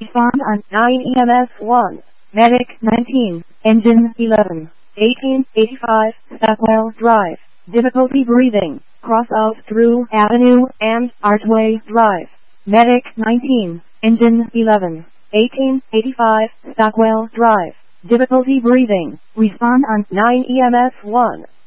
Respond on 9 EMS 1. Medic 19. Engine 11. 1885 Stockwell Drive. Difficulty breathing. Cross out through Avenue and Archway Drive. Medic 19. Engine 11. 1885 Stockwell Drive. Difficulty breathing. Respond on 9 EMS 1.